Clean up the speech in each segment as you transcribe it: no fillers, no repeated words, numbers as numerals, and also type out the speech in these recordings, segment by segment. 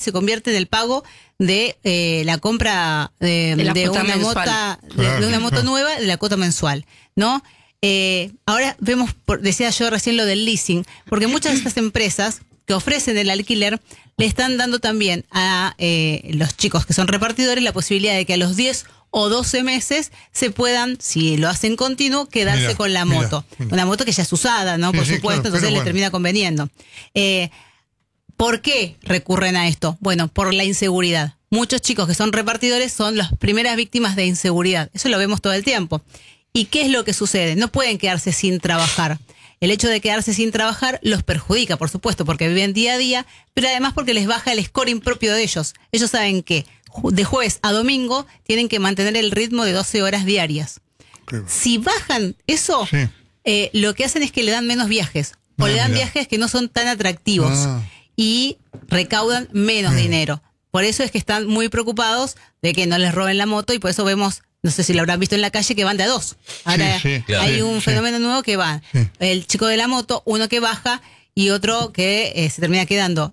se convierte en el pago de la compra de una moto nueva, de la cuota mensual, ¿no? Ahora vemos, decía yo recién lo del leasing, porque muchas de estas empresas que ofrecen el alquiler le están dando también a los chicos que son repartidores la posibilidad de que a los 10 o 12 meses se puedan, si lo hacen continuo, quedarse con la moto. Una moto que ya es usada, ¿no? Por supuesto, claro, entonces le termina conveniendo. ¿Por qué recurren a esto? Bueno, por la inseguridad. Muchos chicos que son repartidores son las primeras víctimas de inseguridad. Eso lo vemos todo el tiempo. ¿Y qué es lo que sucede? No pueden quedarse sin trabajar. El hecho de quedarse sin trabajar los perjudica, por supuesto, porque viven día a día, pero además porque les baja el scoring propio de ellos. Ellos saben que de jueves a domingo tienen que mantener el ritmo de 12 horas diarias. Si bajan eso, lo que hacen es que le dan menos viajes, o le dan viajes que no son tan atractivos, y recaudan menos dinero. Por eso es que están muy preocupados de que no les roben la moto, y por eso vemos, no sé si lo habrán visto en la calle, que van de a dos. Ahora hay un fenómeno nuevo que va el chico de la moto, uno que baja y otro que se termina quedando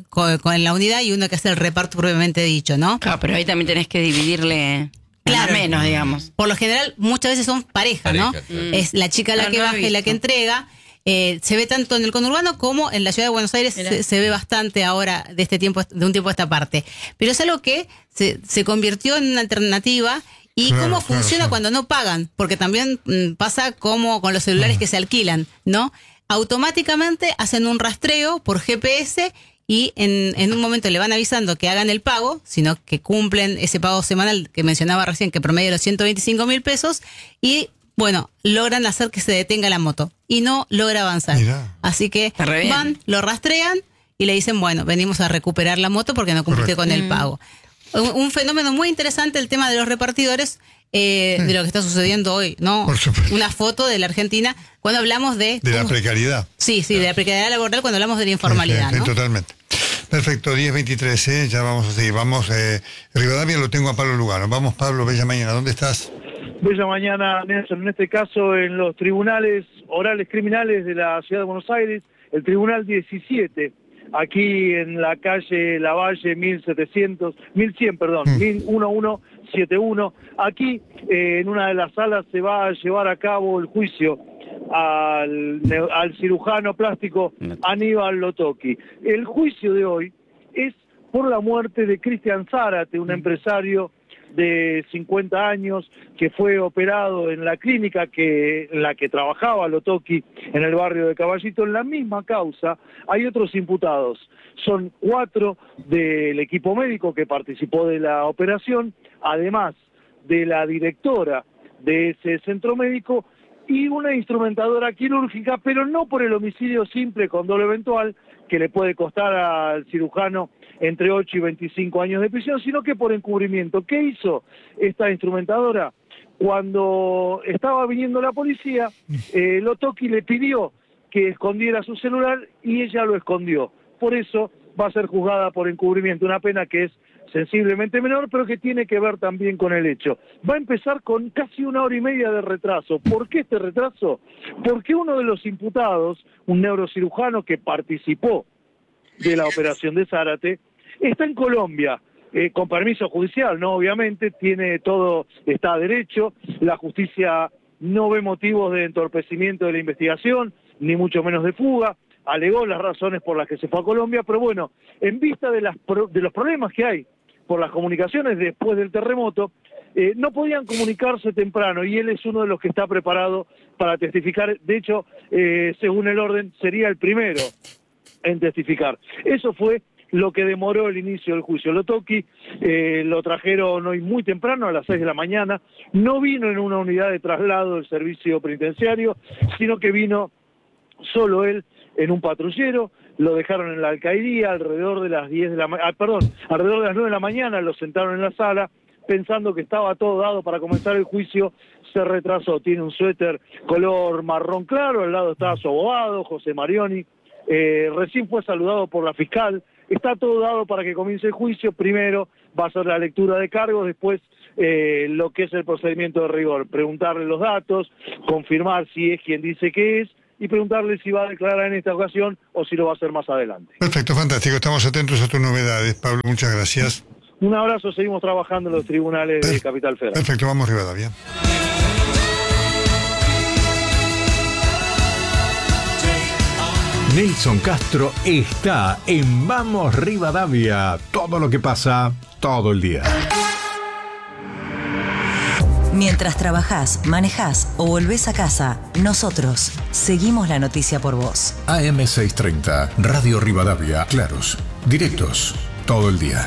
con la unidad, y uno que hace el reparto propiamente dicho, ¿no? Claro, pero ahí también tenés que dividirle menos, digamos. Por lo general, muchas veces son pareja, ¿no? Claro. Es la chica la que baja y la que entrega. Se ve tanto en el conurbano como en la ciudad de Buenos Aires, se ve bastante ahora de un tiempo a esta parte. Pero es algo que se convirtió en una alternativa. ¿Y cómo funciona cuando no pagan? Porque también pasa como con los celulares que se alquilan, ¿no? Automáticamente hacen un rastreo por GPS y en un momento le van avisando que hagan el pago, sino que cumplen ese pago semanal que mencionaba recién, que promedia los 125.000 pesos, y bueno, logran hacer que se detenga la moto y no logra avanzar. Mirá. Así que van, lo rastrean y le dicen, bueno, venimos a recuperar la moto porque no cumpliste con el pago. Un fenómeno muy interesante el tema de los repartidores, de lo que está sucediendo hoy, ¿no? Una foto de la Argentina cuando hablamos de la precariedad. Sí, de la precariedad laboral cuando hablamos de la informalidad, ¿no? Totalmente. Perfecto, 10:23, ya vamos a seguir. Vamos, Rivadavia lo tengo a Pablo Lugano. Vamos, Pablo, bella mañana, ¿dónde estás? Bella mañana, Nelson, en este caso en los tribunales orales criminales de la Ciudad de Buenos Aires, el Tribunal 17, aquí en la calle Lavalle 1171. Aquí en una de las salas se va a llevar a cabo el juicio al cirujano plástico Aníbal Lotocchi. El juicio de hoy es por la muerte de Cristian Zárate, un empresario de 50 años que fue operado en la clínica en la que trabajaba Lotocchi en el barrio de Caballito. En la misma causa hay otros imputados. Son 4 del equipo médico que participó de la operación, además de la directora de ese centro médico y una instrumentadora quirúrgica, pero no por el homicidio simple con dolo eventual, que le puede costar al cirujano entre 8 y 25 años de prisión, sino que por encubrimiento. ¿Qué hizo esta instrumentadora? Cuando estaba viniendo la policía, Lotocchi le pidió que escondiera su celular y ella lo escondió. Por eso va a ser juzgada por encubrimiento, una pena que es sensiblemente menor, pero que tiene que ver también con el hecho. Va a empezar con casi 1 hora y media de retraso. ¿Por qué este retraso? Porque uno de los imputados, un neurocirujano que participó de la operación de Zárate, está en Colombia, con permiso judicial, ¿no? Obviamente, tiene todo, está a derecho, la justicia no ve motivos de entorpecimiento de la investigación, ni mucho menos de fuga, alegó las razones por las que se fue a Colombia, pero bueno, en vista de los problemas que hay por las comunicaciones después del terremoto, no podían comunicarse temprano y él es uno de los que está preparado para testificar. De hecho, según el orden, sería el primero en testificar. Eso fue lo que demoró el inicio del juicio. Lotocchi lo trajeron hoy muy temprano, a las 6 de la mañana, no vino en una unidad de traslado del servicio penitenciario, sino que vino solo él en un patrullero, lo dejaron en la alcaldía alrededor de las 10 de la alrededor de las 9 de la mañana, lo sentaron en la sala, pensando que estaba todo dado para comenzar el juicio. Se retrasó, tiene un suéter color marrón claro, al lado estaba su abogado, José Marioni, recién fue saludado por la fiscal, está todo dado para que comience el juicio. Primero va a ser la lectura de cargos, después lo que es el procedimiento de rigor, preguntarle los datos, confirmar si es quien dice que es, y preguntarle si va a declarar en esta ocasión o si lo va a hacer más adelante. Perfecto, fantástico. Estamos atentos a tus novedades, Pablo. Muchas gracias. Un abrazo, seguimos trabajando en los tribunales de Capital Federal. Perfecto, vamos Rivadavia. Nelson Castro está en Vamos Rivadavia. Todo lo que pasa, todo el día. Mientras trabajás, manejás o volvés a casa, nosotros seguimos la noticia por vos. AM630, Radio Rivadavia. Claros, directos, todo el día.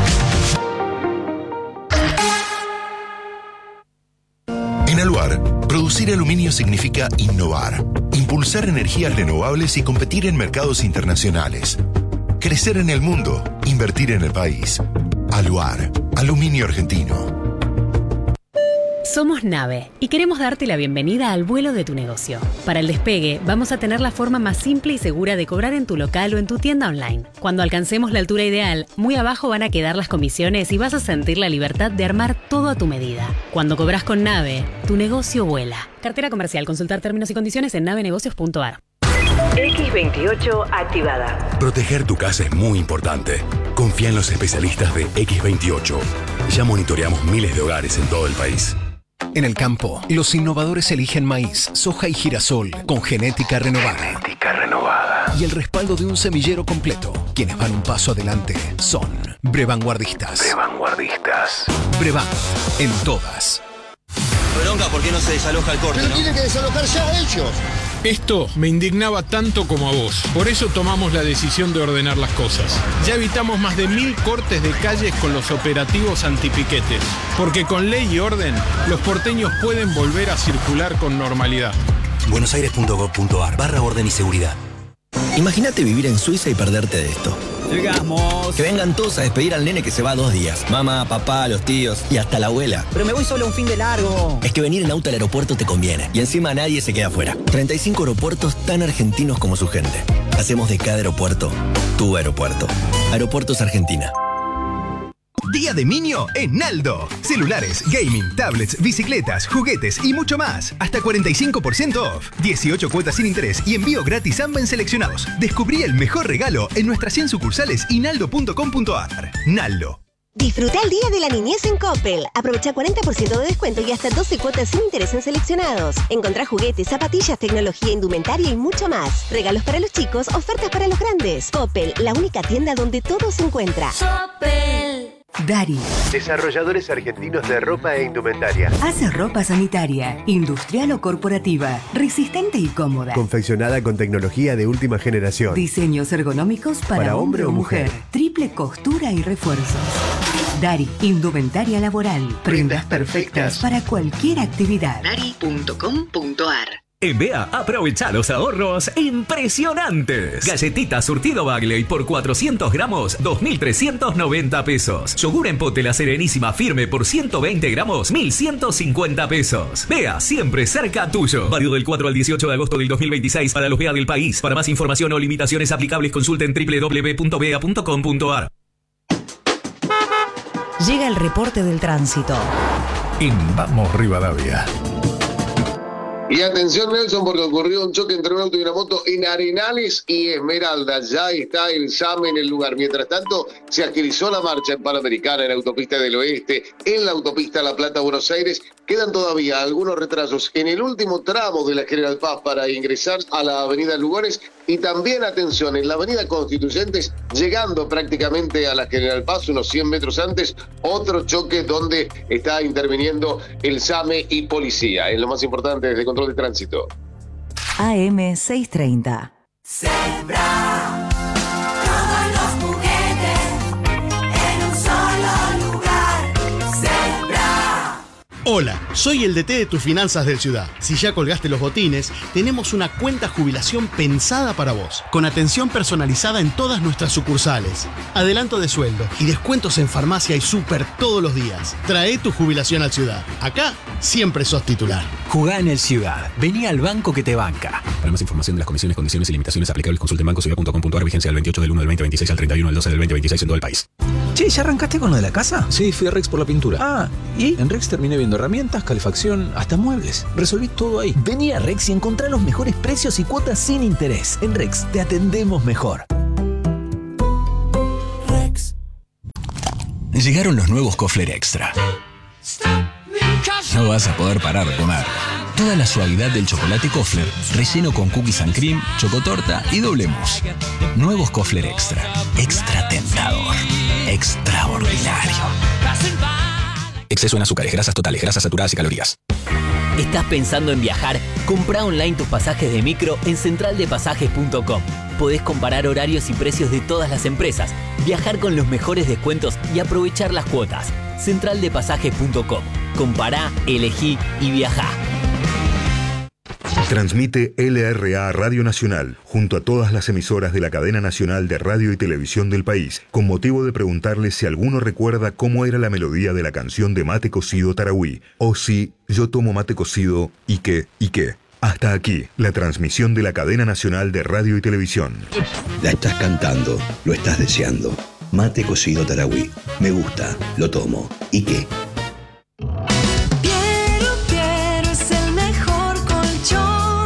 En Aluar, producir aluminio significa innovar, impulsar energías renovables y competir en mercados internacionales. Crecer en el mundo, invertir en el país. Aluar, aluminio argentino. Somos Nave y queremos darte la bienvenida al vuelo de tu negocio. Para el despegue, vamos a tener la forma más simple y segura de cobrar en tu local o en tu tienda online. Cuando alcancemos la altura ideal, muy abajo van a quedar las comisiones y vas a sentir la libertad de armar todo a tu medida. Cuando cobras con Nave, tu negocio vuela. Cartera comercial. Consultar términos y condiciones en navenegocios.ar. X28 activada. Proteger tu casa es muy importante. Confía en los especialistas de X28. Ya monitoreamos miles de hogares en todo el país. En el campo, los innovadores eligen maíz, soja y girasol con genética renovada. Y el respaldo de un semillero completo. Quienes van un paso adelante son Brevanguardistas. Brevant, en todas. Bronca, ¿por qué no se desaloja el corte? Pero tienen que desalojar ya ellos. Esto me indignaba tanto como a vos. Por eso tomamos la decisión de ordenar las cosas. Ya evitamos más de 1000 cortes de calles con los operativos antipiquetes. Porque con ley y orden, los porteños pueden volver a circular con normalidad. buenosaires.gov.ar/orden y seguridad. Imagínate vivir en Suiza y perderte de esto. Llegamos. Que vengan todos a despedir al nene que se va 2 días. Mamá, papá, los tíos y hasta la abuela. Pero me voy solo un fin de largo. Es que venir en auto al aeropuerto te conviene. Y encima nadie se queda afuera. 35 aeropuertos tan argentinos como su gente. Hacemos de cada aeropuerto tu aeropuerto. Aeropuertos Argentina. Día de Niño en Naldo. Celulares, gaming, tablets, bicicletas, juguetes y mucho más. Hasta 45% off. 18 cuotas sin interés y envío gratis AMBA en seleccionados. Descubrí el mejor regalo en nuestras 100 sucursales y naldo.com.ar. Naldo. Disfruta el Día de la Niñez en Coppel. Aprovecha 40% de descuento y hasta 12 cuotas sin interés en seleccionados. Encontrá juguetes, zapatillas, tecnología, indumentaria y mucho más. Regalos para los chicos, ofertas para los grandes. Coppel, la única tienda donde todo se encuentra. Coppel. Dari. Desarrolladores argentinos de ropa e indumentaria. Hace ropa sanitaria, industrial o corporativa, resistente y cómoda. Confeccionada con tecnología de última generación. Diseños ergonómicos para hombre o mujer. Triple costura y refuerzos. Dari, indumentaria laboral. Prendas perfectas para cualquier actividad. Dari.com.ar. En BEA, aprovecha los ahorros impresionantes. Galletitas surtido Bagley por 400 gramos, 2.390 pesos. Yogur en pote La Serenísima firme por 120 gramos, 1.150 pesos. BEA, siempre cerca tuyo. Válido del 4 al 18 de agosto del 2026 para los BEA del país. Para más información o limitaciones aplicables, consulten www.bea.com.ar. Llega el reporte del tránsito. En Vamos Rivadavia. Y atención, Nelson, porque ocurrió un choque entre un auto y una moto en Arenales y Esmeralda. Ya está el SAME en el lugar. Mientras tanto, se agilizó la marcha en Panamericana, en la autopista del Oeste, en la autopista La Plata-Buenos Aires. Quedan todavía algunos retrasos en el último tramo de la General Paz para ingresar a la avenida Lugones. Y también, atención, en la avenida Constituyentes, llegando prácticamente a la General Paz, unos 100 metros antes, otro choque donde está interviniendo el SAME y policía. Es lo más importante desde control de tránsito. AM630. Sembra todos los juguetes en un solo lugar. Sembra. Hola, soy el DT de tus finanzas del Ciudad. Si ya colgaste los botines, tenemos una cuenta jubilación pensada para vos, con atención personalizada en todas nuestras sucursales, adelanto de sueldo y descuentos en farmacia y súper todos los días. Trae tu jubilación al Ciudad. Acá siempre sos titular. Jugá en el Ciudad. Vení al banco que te banca. Para más información de las condiciones, condiciones y limitaciones aplicables, consulte en bancociudad.com.ar. Vigencia del 28 del 1 del 2026 al 31 del 12 del 2026 en todo el país. Che, ¿ya arrancaste con lo de la casa? Sí, fui a Rex por la pintura. Ah, ¿y? En Rex terminé viendo herramientas, calefacción, hasta muebles. Resolví todo ahí. Vení a Rex y encontrá los mejores precios y cuotas sin interés. En Rex te atendemos mejor. Rex. Llegaron los nuevos Kofler Extra. No vas a poder parar de comer. Toda la suavidad del chocolate Kofler, relleno con cookies and cream, chocotorta y doble mousse. Nuevos Kofler Extra. Extra tentador. Extraordinario. Exceso en azúcares, grasas totales, grasas saturadas y calorías. ¿Estás pensando en viajar? Comprá online tus pasajes de micro en centraldepasajes.com. Podés comparar horarios y precios de todas las empresas, viajar con los mejores descuentos y aprovechar las cuotas. Centraldepasajes.com. Compará, elegí y viajá. Transmite LRA Radio Nacional, junto a todas las emisoras de la cadena nacional de radio y televisión del país, con motivo de preguntarles si alguno recuerda cómo era la melodía de la canción de Mate Cocido Tarahui, o si yo tomo mate cocido y qué. Hasta aquí, la transmisión de la cadena nacional de radio y televisión. La estás cantando, lo estás deseando. Mate Cocido Tarahui. Me gusta, lo tomo. ¿Y qué? Piero es el mejor colchón.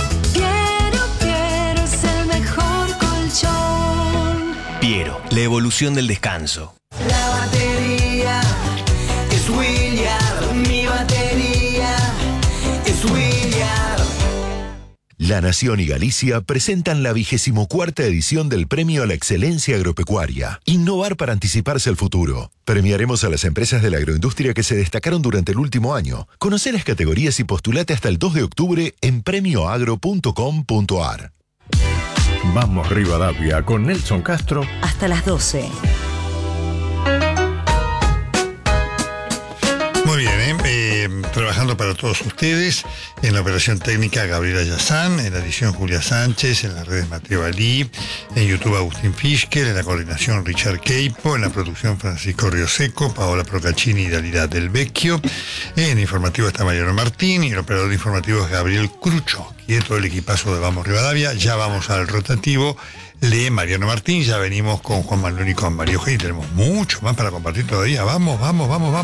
Piero es el mejor colchón. Piero, la evolución del descanso. La batería es Williard. Mi batería es Williard. La Nación y Galicia presentan la 24ª edición del Premio a la Excelencia Agropecuaria. Innovar para anticiparse al futuro. Premiaremos a las empresas de la agroindustria que se destacaron durante el último año. Conoce las categorías y postulate hasta el 2 de octubre en premioagro.com.ar. Vamos Rivadavia con Nelson Castro. Hasta las 12. Muy bien, trabajando para todos ustedes, en la operación técnica Gabriela Yazán, en la edición Julia Sánchez, en las redes Mateo Alí, en YouTube Agustín Fischker, en la coordinación Richard Queipo, en la producción Francisco Rioseco, Paola Procaccini y Dalila Del Vecchio, en informativo está Mariano Martín y el operador de informativos es Gabriel Crucho, y de todo el equipazo de Vamos Rivadavia. Ya vamos al rotativo. Lee Mariano Martín, ya venimos con Juan Manuel y con María Eugenia, tenemos mucho más para compartir todavía. Vamos.